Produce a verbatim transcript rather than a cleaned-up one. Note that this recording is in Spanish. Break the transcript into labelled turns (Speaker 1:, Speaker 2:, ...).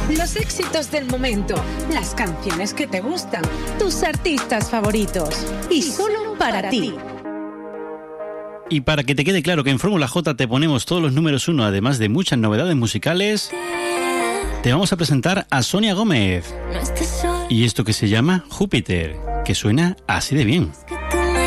Speaker 1: Los éxitos del momento, las canciones que te gustan, tus artistas favoritos y solo para ti.
Speaker 2: Y para que te quede claro que en Fórmula J te ponemos todos los números uno, además de muchas novedades musicales, te vamos a presentar a Sonia Gómez. Y esto que se llama Júpiter, que suena así de bien.